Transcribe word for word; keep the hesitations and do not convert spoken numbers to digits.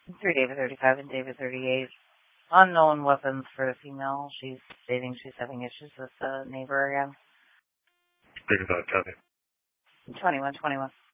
three David thirty-five and David thirty-eight. Unknown weapons for the female. She's stating she's having issues with the neighbor again. thirty-five, copy. twenty-one twenty-one.